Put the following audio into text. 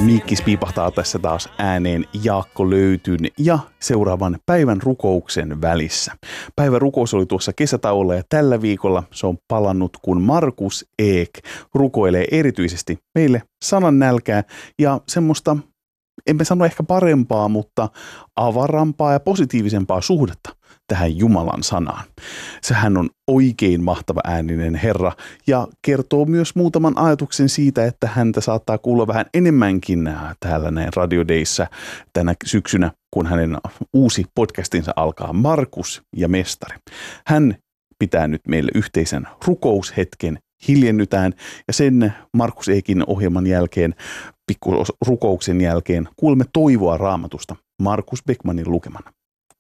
Miikkis piipahtaa tässä taas ääneen Jaakko Löytyn ja seuraavan päivän rukouksen välissä. Päivän rukous oli tuossa kesätauolla ja tällä viikolla se on palannut, kun Markus Eek rukoilee erityisesti meille sanan nälkää ja semmoista, emme sano ehkä parempaa, mutta avarampaa ja positiivisempaa suhdetta tähän Jumalan sanaan. Sehän on oikein mahtava ääninen Herra ja kertoo myös muutaman ajatuksen siitä, että häntä saattaa kuulla vähän enemmänkin täällä näin Radio Dayssä tänä syksynä, kun hänen uusi podcastinsa alkaa, Markus ja Mestari. Hän pitää nyt meille yhteisen rukoushetken, hiljennytään ja sen Markus Eekin ohjelman jälkeen, pikkurukouksen jälkeen, kuulemme toivoa Raamatusta Markus Beckmanin lukemana.